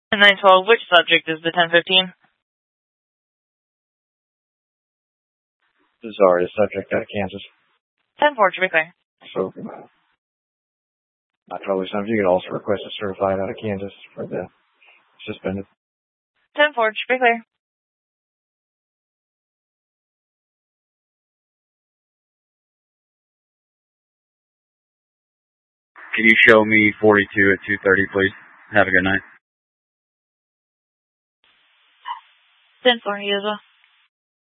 912, which subject is the 1015? Sorry, the subject out of Kansas. 10-4, to be clear. So, not totally something. You could also request a certified out of Kansas for the suspended. 10-4, to be clear. Can you show me 42 at 2:30, please? Have a good night. 10-4, you as well.